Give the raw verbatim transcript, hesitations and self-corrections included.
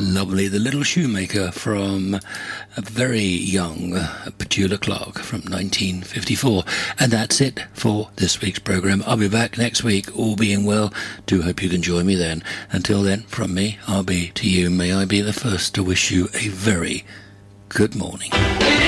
Lovely. The Little Shoemaker from a very young Petula Clark from nineteen fifty-four. And that's it for this week's programme. I'll be back next week, all being well. Do hope you can join me then. Until then, from me, I'll be to you. May I be the first to wish you a very good morning.